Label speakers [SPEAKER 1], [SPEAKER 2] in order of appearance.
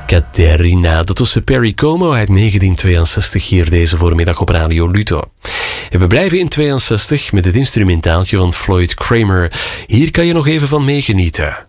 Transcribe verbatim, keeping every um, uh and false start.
[SPEAKER 1] Caterina, dat was Perry Como uit negentien tweeënzestig hier deze voormiddag op Radio Luto. En we blijven in tweeënzestig met het instrumentaaltje van Floyd Kramer. Hier kan je nog even van meegenieten.